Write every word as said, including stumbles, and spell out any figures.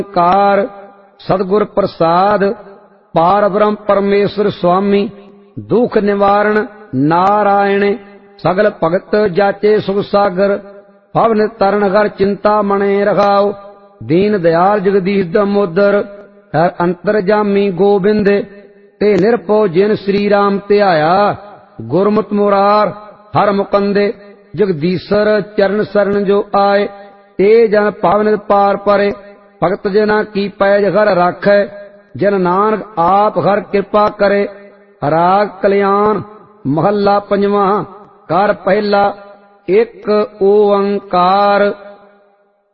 ਓੰਕਾਰ सतगुर प्रसाद। पार ब्रह्म परमेश्वर स्वामी दुख निवारण नारायण। सगल भगत जाचे सुख सागर पवन तरन घर चिंता मणे रखाओ। दीन दयाल जगदीश दामोदर है अंतरजामी गोबिंद। ते निरपो जिन श्री राम ध्याया गुरमुत मुरार हर मुकंदे। जगदीशर चरण शरण जो आए ते जन पावन पार परे। भगत जना की पैज घर राखै जन नानक आप घर कृपा करे। राग कल्याण महला पंजवा। कर पहला एक ओंकार।